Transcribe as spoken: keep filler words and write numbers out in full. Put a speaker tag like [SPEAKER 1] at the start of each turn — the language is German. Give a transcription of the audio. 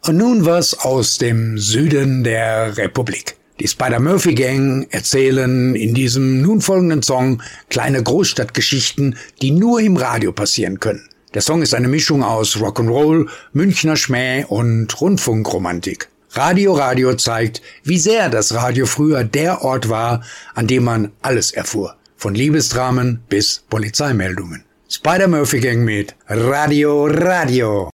[SPEAKER 1] Und nun was aus dem Süden der Republik. Die Spider-Murphy-Gang erzählen in diesem nun folgenden Song kleine Großstadtgeschichten, die nur im Radio passieren können. Der Song ist eine Mischung aus Rock'n'Roll, Münchner Schmäh und Rundfunkromantik. Radio Radio zeigt, wie sehr das Radio früher der Ort war, an dem man alles erfuhr. Von Liebesdramen bis Polizeimeldungen. Spider-Murphy-Gang mit Radio Radio.